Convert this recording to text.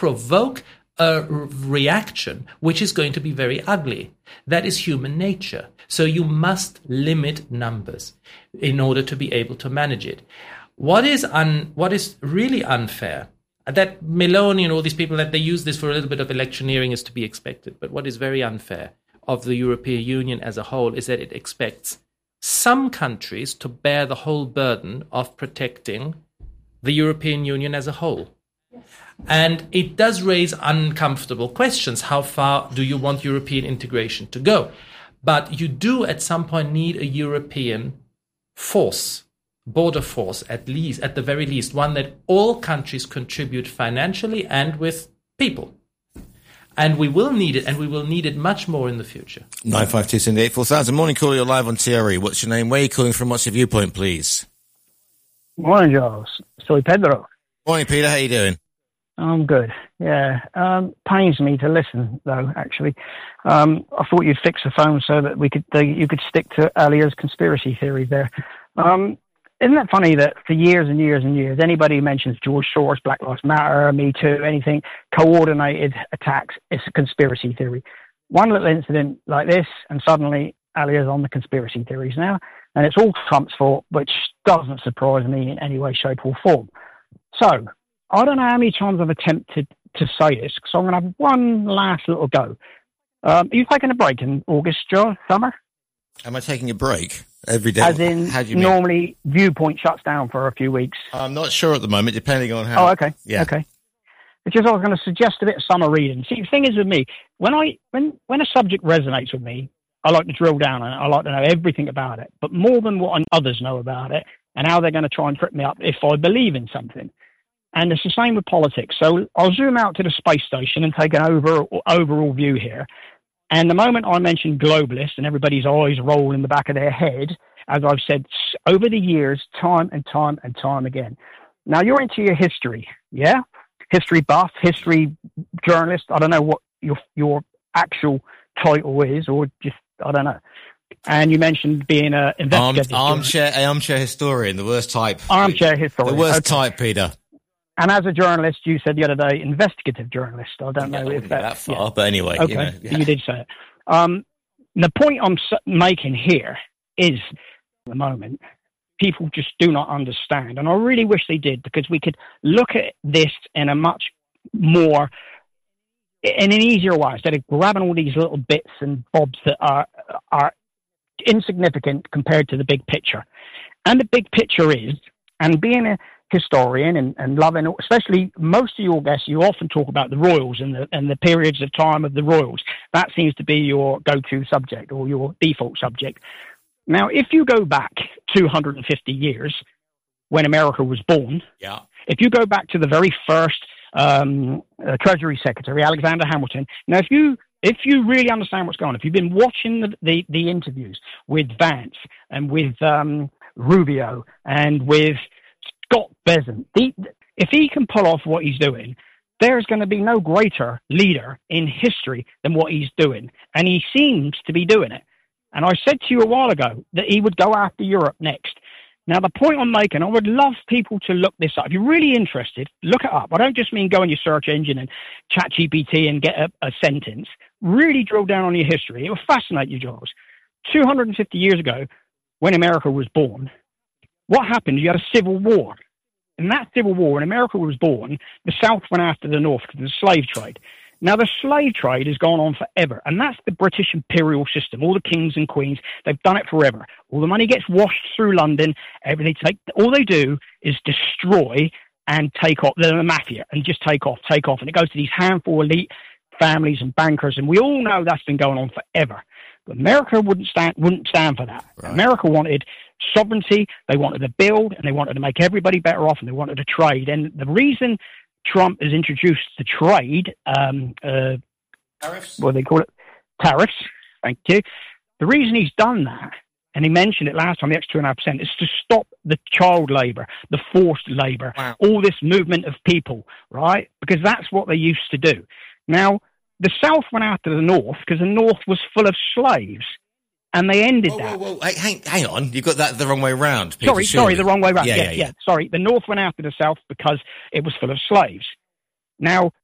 provoke a reaction which is going to be very ugly. That is human nature. So you must limit numbers in order to be able to manage it. What is really unfair, that Meloni and all these people, that they use this for a little bit of electioneering, is to be expected. But what is very unfair of the European Union as a whole is that it expects some countries to bear the whole burden of protecting the European Union as a whole. Yes. And it does raise uncomfortable questions. How far do you want European integration to go? But you do at some point need a European force, border force, at the very least, one that all countries contribute financially and with people. And we will need it, and we will need it much more in the future. 952-78-4000. Morning caller, you're live on TRE. What's your name? Where are you calling from? What's your viewpoint, please? Morning, Charles. Soy Pedro. Morning, Peter. How you doing? I'm good. Yeah. Pains me to listen, though, actually. I thought you'd fix the phone so that you could stick to Alia's conspiracy theory there. Isn't it funny that for years and years and years, anybody who mentions George Soros, Black Lives Matter, Me Too, anything, coordinated attacks, it's a conspiracy theory. One little incident like this, and suddenly Alia's on the conspiracy theories now, and it's all Trump's fault, which doesn't surprise me in any way, shape or form. So, I don't know how many times I've attempted to say this, so I'm going to have one last little go. Are you taking a break in August, Joe, summer? Am I taking a break? Every day. As in, normally Viewpoint shuts down for a few weeks. I'm not sure at the moment, depending on how. Oh, okay. Yeah. Okay. It's just I was going to suggest a bit of summer reading. See, the thing is with me, when a subject resonates with me, I like to drill down on it. I like to know everything about it, but more than what others know about it and how they're going to try and trip me up if I believe in something. And it's the same with politics. So I'll zoom out to the space station and take an overall view here. And the moment I mention globalists and everybody's eyes roll in the back of their head, as I've said over the years, time and time and time again. Now, you're into your history, yeah? History buff, history journalist. I don't know what your actual title is, or just, I don't know. And you mentioned being an investigative armchair historian, the worst type. Armchair historian. The worst type, Peter. And as a journalist, you said the other day, investigative journalist. I don't know if that far, but anyway. Okay, you did say it. The point I'm making here is, at the moment, people just do not understand. And I really wish they did, because we could look at this in a much more, in an easier way, instead of grabbing all these little bits and bobs that are insignificant compared to the big picture. And the big picture is, and being a historian and loving, especially most of your guests, you often talk about the royals and the periods of time of the royals. That seems to be your go-to subject or your default subject. Now, if you go back 250 years when America was born, if you go back to the very first Treasury Secretary, Alexander Hamilton, now if you really understand what's going on, if you've been watching the interviews with Vance and with Rubio and with Scott Bessent, if he can pull off what he's doing, there's going to be no greater leader in history than what he's doing. And he seems to be doing it. And I said to you a while ago that he would go after Europe next. Now, the point I'm making, I would love people to look this up. If you're really interested, look it up. I don't just mean go on your search engine and chat GPT and get a sentence. Really drill down on your history. It will fascinate you, Giles. 250 years ago, when America was born, what happened? You had a civil war. In that civil war, when America was born, the South went after the North because of the slave trade. Now, the slave trade has gone on forever, and that's the British imperial system. All the kings and queens, they've done it forever. All the money gets washed through London. All they do is destroy and take off. They're the mafia, and just take off. And it goes to these handful of elite families and bankers, and we all know that's been going on forever. But America wouldn't stand for that. Right. America wanted sovereignty, they wanted to build, and they wanted to make everybody better off, and they wanted to trade. And the reason Trump has introduced the trade, tariffs? What do they call it? Tariffs, thank you. The reason he's done that, and he mentioned it last time, the extra 2.5%, is to stop the child labor, the forced labor, all this movement of people, right? Because that's what they used to do. Now, the South went after the North because the North was full of slaves. And they ended that. Whoa. Hang on. You've got that the wrong way round. Sorry, the wrong way round. Yeah. Sorry. The North went after the South because it was full of slaves. Now,